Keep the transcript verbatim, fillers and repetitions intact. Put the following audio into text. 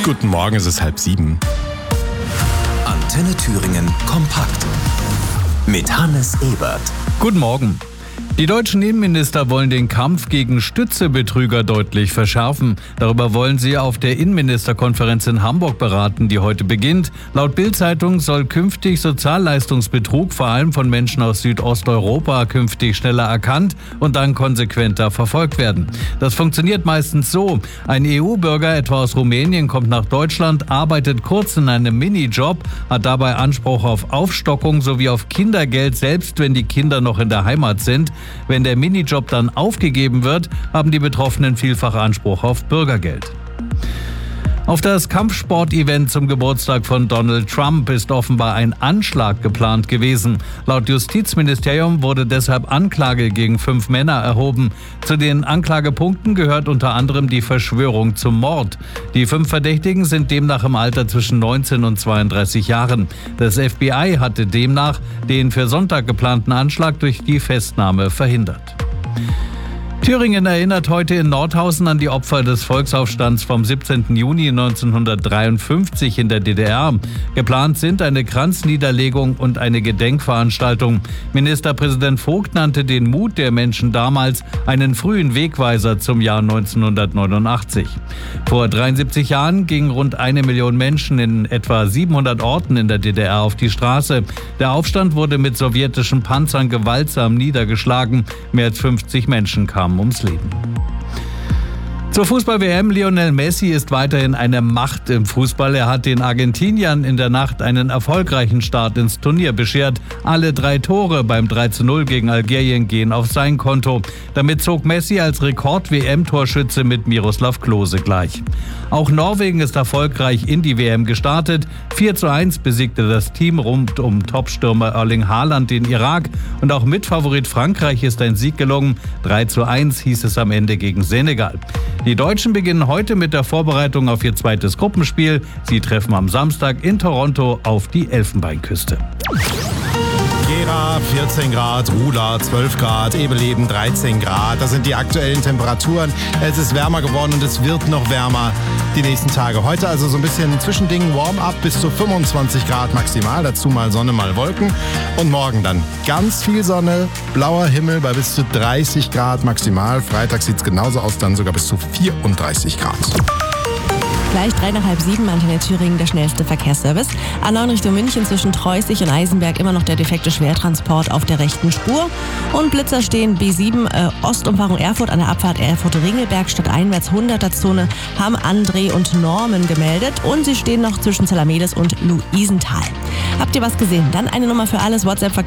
Guten Morgen, es ist halb sieben. Antenne Thüringen kompakt mit Hannes Ebert. Guten Morgen. Die deutschen Innenminister wollen den Kampf gegen Stützebetrüger deutlich verschärfen. Darüber wollen sie auf der Innenministerkonferenz in Hamburg beraten, die heute beginnt. Laut Bild-Zeitung soll künftig Sozialleistungsbetrug vor allem von Menschen aus Südosteuropa künftig schneller erkannt und dann konsequenter verfolgt werden. Das funktioniert meistens so: Ein E U-Bürger, etwa aus Rumänien, kommt nach Deutschland, arbeitet kurz in einem Minijob, hat dabei Anspruch auf Aufstockung sowie auf Kindergeld, selbst wenn die Kinder noch in der Heimat sind. Wenn der Minijob dann aufgegeben wird, haben die Betroffenen vielfach Anspruch auf Bürgergeld. Auf das Kampfsport-Event zum Geburtstag von Donald Trump ist offenbar ein Anschlag geplant gewesen. Laut Justizministerium wurde deshalb Anklage gegen fünf Männer erhoben. Zu den Anklagepunkten gehört unter anderem die Verschwörung zum Mord. Die fünf Verdächtigen sind demnach im Alter zwischen neunzehn und zweiunddreißig Jahren. Das F B I hatte demnach den für Sonntag geplanten Anschlag durch die Festnahme verhindert. Thüringen erinnert heute in Nordhausen an die Opfer des Volksaufstands vom siebzehnten Juni neunzehnhundertdreiundfünfzig in der D D R. Geplant sind eine Kranzniederlegung und eine Gedenkveranstaltung. Ministerpräsident Vogt nannte den Mut der Menschen damals einen frühen Wegweiser zum Jahr neunzehnhundertneunundachtzig. Vor dreiundsiebzig Jahren gingen rund eine Million Menschen in etwa siebenhundert Orten in der D D R auf die Straße. Der Aufstand wurde mit sowjetischen Panzern gewaltsam niedergeschlagen. Mehr als fünfzig Menschen kamen ums Leben. Zur Fußball-W M. Lionel Messi ist weiterhin eine Macht im Fußball. Er hat den Argentiniern in der Nacht einen erfolgreichen Start ins Turnier beschert. Alle drei Tore beim drei zu null gegen Algerien gehen auf sein Konto. Damit zog Messi als Rekord-W M-Torschütze mit Miroslav Klose gleich. Auch Norwegen ist erfolgreich in die W M gestartet. vier zu eins besiegte das Team rund um Topstürmer Erling Haaland den Irak. Und auch Mitfavorit Frankreich ist ein Sieg gelungen. drei zu eins hieß es am Ende gegen Senegal. Die Deutschen beginnen heute mit der Vorbereitung auf ihr zweites Gruppenspiel. Sie treffen am Samstag in Toronto auf die Elfenbeinküste. Gera vierzehn Grad, Ruda zwölf Grad, Ebeleben dreizehn Grad. Das sind die aktuellen Temperaturen. Es ist wärmer geworden und es wird noch wärmer die nächsten Tage. Heute also so ein bisschen Zwischending, Warm-up bis zu fünfundzwanzig Grad maximal. Dazu mal Sonne, mal Wolken. Und morgen dann ganz viel Sonne, blauer Himmel bei bis zu dreißig Grad maximal. Freitag sieht es genauso aus, dann sogar bis zu vierunddreißig Grad. Gleich drei nach halb sieben, Antenne Thüringen, der schnellste Verkehrsservice. A neun Richtung München zwischen Treußig und Eisenberg immer noch der defekte Schwertransport auf der rechten Spur. Und Blitzer stehen B sieben, äh, Ostumfahrung Erfurt an der Abfahrt Erfurt-Ringelberg stadteinwärts hunderter-Zone, haben André und Norman gemeldet. Und sie stehen noch zwischen Zalamedes und Luisenthal. Habt ihr was gesehen? Dann eine Nummer für alles, WhatsApp